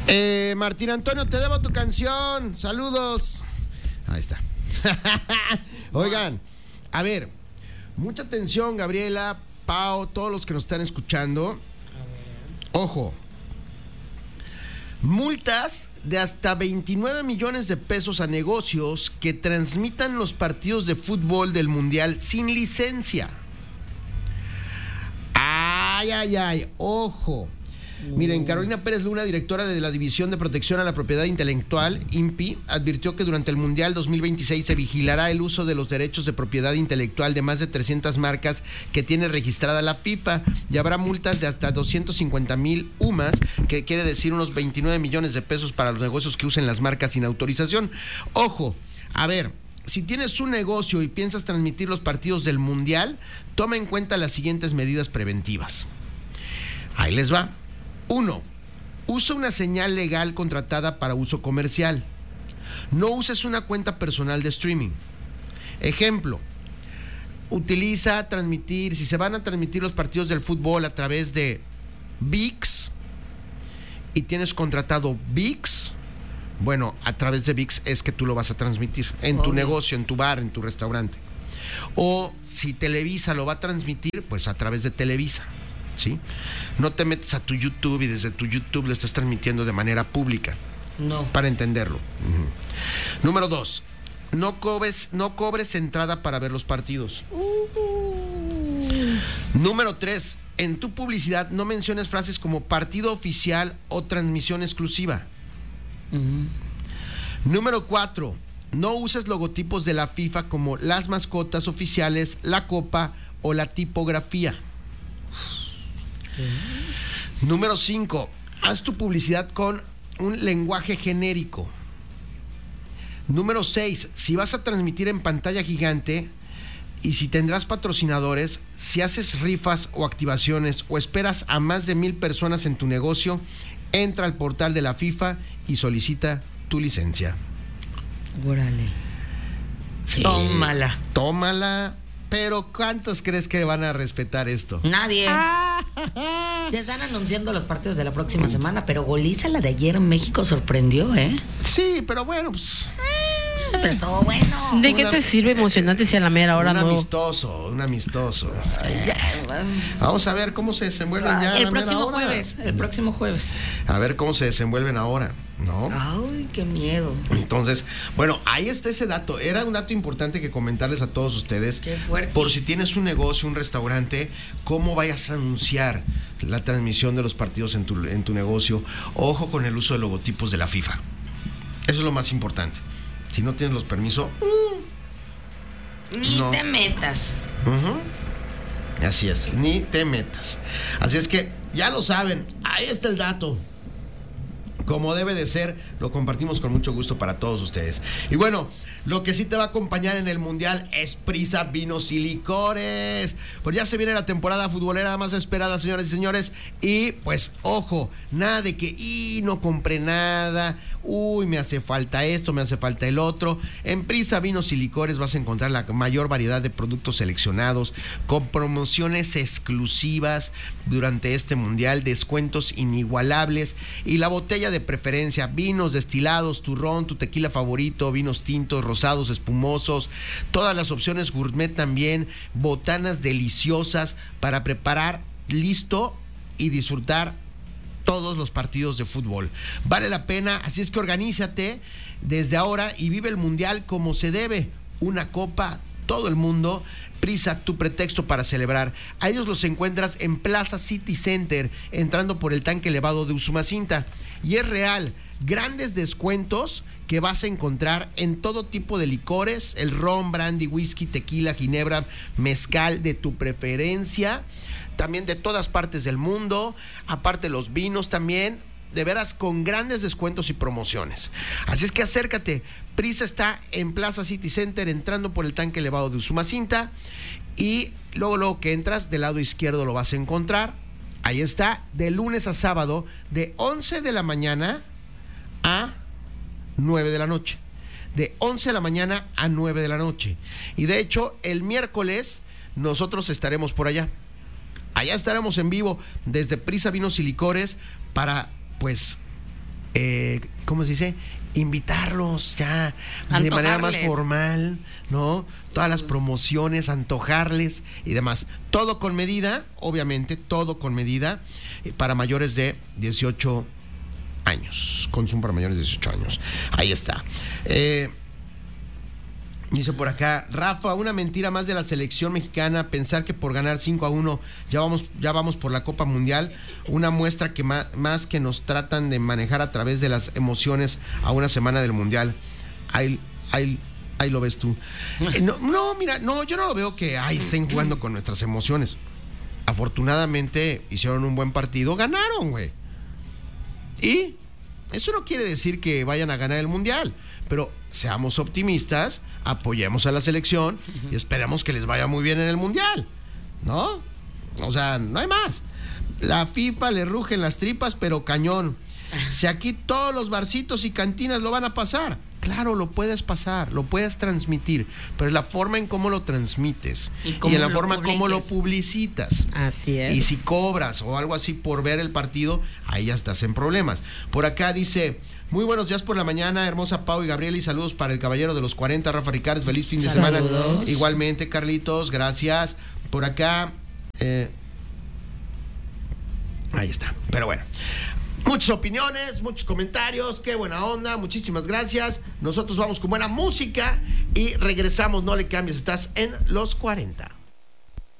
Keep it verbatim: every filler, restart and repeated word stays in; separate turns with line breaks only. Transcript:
Eh, Martín Antonio, te debo tu canción. Saludos. Ahí está. Oigan, a ver, mucha atención, Gabriela, Pau, todos los que nos están escuchando. Ojo. Multas de hasta veintinueve millones de pesos a negocios que transmitan los partidos de fútbol del Mundial sin licencia. Ay, ay, ay, ojo. Miren, Carolina Pérez Luna, directora de la División de Protección a la Propiedad Intelectual, I N P I, advirtió que durante el Mundial dos mil veintiséis se vigilará el uso de los derechos de propiedad intelectual de más de trescientas marcas que tiene registrada la FIFA y habrá multas de hasta doscientos cincuenta mil U M A S, que quiere decir unos veintinueve millones de pesos para los negocios que usen las marcas sin autorización. Ojo, a ver, si tienes un negocio y piensas transmitir los partidos del Mundial, toma en cuenta las siguientes medidas preventivas. Ahí les va. Uno, usa una señal legal contratada para uso comercial. No uses una cuenta personal de streaming. Ejemplo, utiliza transmitir, si se van a transmitir los partidos del fútbol a través de V I X y tienes contratado V I X, bueno, a través de V I X es que tú lo vas a transmitir en tu negocio, en tu bar, en tu restaurante. O si Televisa lo va a transmitir, pues a través de Televisa. ¿Sí? No te metes a tu YouTube y desde tu YouTube lo estás transmitiendo de manera pública.
No.
Para entenderlo. Uh-huh. Número dos, no cobres, no cobres entrada para ver los partidos. Uh-huh. Número tres, en tu publicidad no menciones frases como partido oficial o transmisión exclusiva. Uh-huh. Número cuatro, no uses logotipos de la FIFA como las mascotas oficiales, la copa o la tipografía. Número cinco, haz tu publicidad con un lenguaje genérico. Número seis, si vas a transmitir en pantalla gigante y si tendrás patrocinadores, si haces rifas o activaciones o esperas a más de mil personas en tu negocio, entra al portal de la FIFA y solicita tu licencia.
Órale.
Sí,
tómala.
Tómala. Pero ¿cuántos crees que van a respetar esto?
Nadie. Ah. Ya están anunciando los partidos de la próxima semana, pero goliza la de ayer en México sorprendió, ¿eh?
Sí, pero bueno, pues...
Pero estuvo bueno.
¿De qué te sirve emocionante si a la mera hora
un
no?
Un amistoso, un amistoso. Ay, vamos a ver cómo se desenvuelven
ah,
ya
el
la
próximo
mera hora.
jueves, el próximo jueves.
A ver cómo se desenvuelven ahora, ¿no?
Ay, qué miedo.
Entonces, bueno, ahí está ese dato. Era un dato importante que comentarles a todos ustedes.
Qué fuerte.
Por si tienes un negocio, un restaurante, cómo vayas a anunciar la transmisión de los partidos en tu, en tu negocio. Ojo con el uso de logotipos de la FIFA. Eso es lo más importante. Si no tienes los permisos,
uh, ni no. te metas.
Uh-huh. Así es, ni te metas. Así es que ya lo saben, ahí está el dato. Como debe de ser, lo compartimos con mucho gusto para todos ustedes. Y bueno, lo que sí te va a acompañar en el Mundial es Prisa Vinos y Licores. Pues ya se viene la temporada futbolera más esperada, señores y señores. Y pues, ojo, nada de que, y no compré nada, uy, me hace falta esto, me hace falta el otro. En Prisa Vinos y Licores vas a encontrar la mayor variedad de productos seleccionados, con promociones exclusivas durante este Mundial, descuentos inigualables y la botella de de preferencia, vinos destilados, tu ron, tu tequila favorito, vinos tintos, rosados, espumosos, todas las opciones gourmet también, botanas deliciosas para preparar, listo y disfrutar todos los partidos de fútbol. Vale la pena, así es que organízate desde ahora y vive el Mundial como se debe, una copa, todo el mundo. Prisa, tu pretexto para celebrar. A ellos los encuentras en Plaza City Center, entrando por el tanque elevado de Usumacinta. Y es real, grandes descuentos que vas a encontrar en todo tipo de licores, el ron, brandy, whisky, tequila, ginebra, mezcal de tu preferencia, también de todas partes del mundo, aparte los vinos también, de veras con grandes descuentos y promociones. Así es que acércate. Prisa está en Plaza City Center, entrando por el tanque elevado de Usumacinta, y luego luego que entras del lado izquierdo lo vas a encontrar. Ahí está, de lunes a sábado, de once de la mañana a nueve de la noche. De once de la mañana a nueve de la noche. Y de hecho, el miércoles nosotros estaremos por allá. Allá estaremos en vivo desde Prisa Vinos y Licores para, pues, eh, ¿cómo se dice? Invitarlos ya de manera más formal, ¿no? Todas las promociones, antojarles y demás. Todo con medida, obviamente, todo con medida eh, para mayores de dieciocho años. Consumo para mayores de dieciocho años. Ahí está. Eh, dice por acá, Rafa, una mentira más de la selección mexicana, pensar que por ganar cinco a uno ya vamos, ya vamos por la Copa Mundial, una muestra que más, más que nos tratan de manejar a través de las emociones a una semana del Mundial. Ahí, ahí, ahí lo ves tú. Eh, no, no, mira, no, yo no lo veo que ahí estén jugando con nuestras emociones. Afortunadamente hicieron un buen partido, ganaron, güey. Y eso no quiere decir que vayan a ganar el Mundial, pero seamos optimistas, apoyemos a la selección y esperemos que les vaya muy bien en el Mundial, ¿no? O sea, no hay más. La FIFA le rugen las tripas, pero cañón. Si aquí todos los barcitos y cantinas lo van a pasar, claro, lo puedes pasar, lo puedes transmitir, pero es la forma en cómo lo transmites y, y en la forma publiques. Cómo lo publicitas.
Así es.
Y si cobras o algo así por ver el partido, ahí ya estás en problemas. Por acá dice, muy buenos días por la mañana, hermosa Pau y Gabriel, y saludos para el caballero de los cuarenta, Rafa Ricardo, feliz fin de saludos. semana. Igualmente, Carlitos, gracias. Por acá, eh, ahí está, pero bueno. Muchas opiniones, muchos comentarios, qué buena onda, muchísimas gracias. Nosotros vamos con buena música y regresamos, no le cambies, estás en los cuarenta.